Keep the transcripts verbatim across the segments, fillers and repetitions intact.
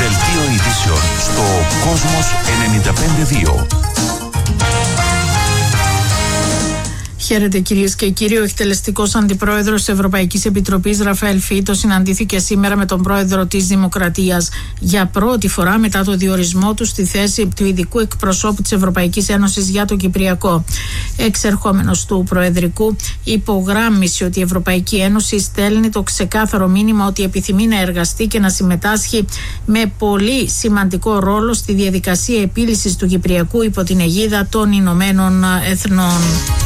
Δελτίο ειδήσεων στο Κόσμος ενενήντα πέντε δύο. Χαίρετε κυρίες και κύριοι. Ο εκτελεστικός αντιπρόεδρος της Ευρωπαϊκής Επιτροπής Ραφαέλ Φίτο συναντήθηκε σήμερα με τον πρόεδρο της Δημοκρατίας για πρώτη φορά μετά το διορισμό του στη θέση του ειδικού εκπροσώπου της Ευρωπαϊκής Ένωσης για το Κυπριακό. Εξερχόμενος του Προεδρικού, υπογράμμισε ότι η Ευρωπαϊκή Ένωση στέλνει το ξεκάθαρο μήνυμα ότι επιθυμεί να εργαστεί και να συμμετάσχει με πολύ σημαντικό ρόλο στη διαδικασία επίλυσης του Κυπριακού υπό την αιγίδα των Ηνωμένων Εθνών.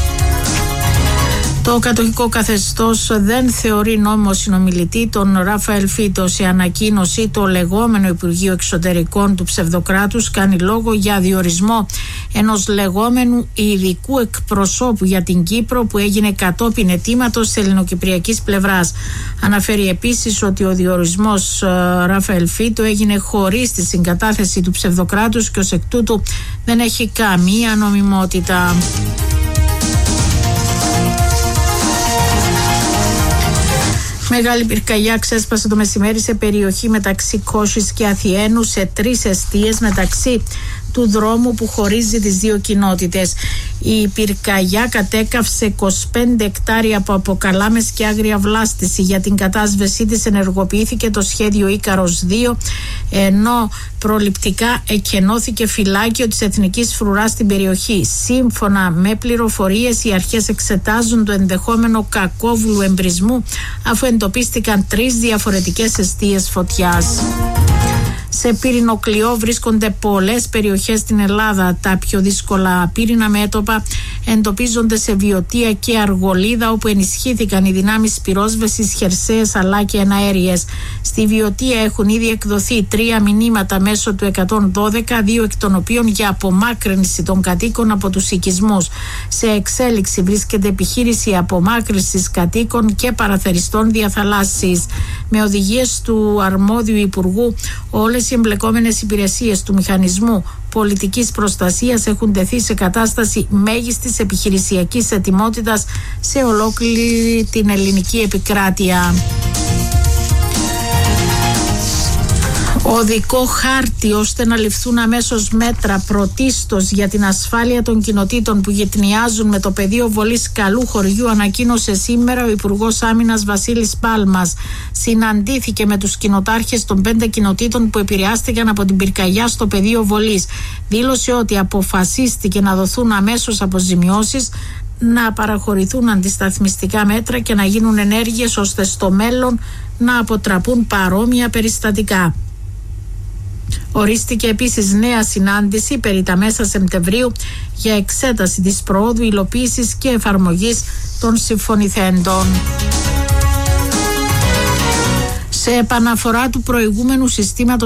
Το κατοχικό καθεστώς δεν θεωρεί νόμιμο συνομιλητή τον Ραφαέλ Φίτο. Σε ανακοίνωση, το λεγόμενο Υπουργείο Εξωτερικών του ψευδοκράτους κάνει λόγο για διορισμό ενός λεγόμενου ειδικού εκπροσώπου για την Κύπρο που έγινε κατόπιν αιτήματος της ελληνοκυπριακής πλευράς. Αναφέρει επίσης ότι ο διορισμός Ραφαέλ Φίτο έγινε χωρίς τη συγκατάθεση του ψευδοκράτους και ως εκ τούτου δεν έχει καμία νομιμότητα. Μεγάλη πυρκαγιά ξέσπασε το μεσημέρι σε περιοχή μεταξύ Κώσης και Αθιένου σε τρεις εστίες μεταξύ του δρόμου που χωρίζει τις δύο κοινότητες. Η πυρκαγιά κατέκαυσε είκοσι πέντε εκτάρια από αποκαλάμες και άγρια βλάστηση. Για την κατάσβεσή της ενεργοποιήθηκε το σχέδιο Ίκαρος δύο, ενώ προληπτικά εκενώθηκε φυλάκιο της Εθνικής Φρουράς στην περιοχή. Σύμφωνα με πληροφορίες, οι αρχές εξετάζουν το ενδεχόμενο κακόβουλου εμπρισμού αφού εντοπίστηκαν τρεις διαφορετικές εστίες φωτιάς. Σε πύρινο κλειό βρίσκονται πολλές περιοχές στην Ελλάδα. Τα πιο δύσκολα πύρινα μέτωπα εντοπίζονται σε Βιωτία και Αργολίδα, όπου ενισχύθηκαν οι δυνάμεις πυρόσβεσης χερσαίες αλλά και εναέριες. Στη Βιωτία έχουν ήδη εκδοθεί τρία μηνύματα μέσω του εκατόν δώδεκα, δύο εκ των οποίων για απομάκρυνση των κατοίκων από τους οικισμούς. Σε εξέλιξη βρίσκεται επιχείρηση απομάκρυνσης κατοίκων και παραθεριστών διαθαλάσσης. Με οδηγίες του αρμόδιου Υπουργού, όλες οι εμπλεκόμενες υπηρεσίες του Μηχανισμού Πολιτικής Προστασίας έχουν τεθεί σε κατάσταση μέγιστης επιχειρησιακής ετοιμότητας σε ολόκληρη την ελληνική επικράτεια. Οδικό χάρτη ώστε να ληφθούν αμέσως μέτρα πρωτίστως για την ασφάλεια των κοινοτήτων που γειτονιάζουν με το πεδίο βολής Καλού Χωριού ανακοίνωσε σήμερα ο Υπουργός Άμυνας Βασίλης Πάλμας. Συναντήθηκε με τους κοινοτάρχες των πέντε κοινοτήτων που επηρεάστηκαν από την πυρκαγιά στο πεδίο βολής. Δήλωσε ότι αποφασίστηκε να δοθούν αμέσως αποζημιώσεις, να παραχωρηθούν αντισταθμιστικά μέτρα και να γίνουν ενέργειες ώστε στο μέλλον να αποτραπούν παρόμοια περιστατικά. Ορίστηκε επίσης νέα συνάντηση περί τα μέσα Σεπτεμβρίου για εξέταση της προόδου υλοποίησης και εφαρμογής των συμφωνηθέντων. Σε επαναφορά του προηγούμενου συστήματος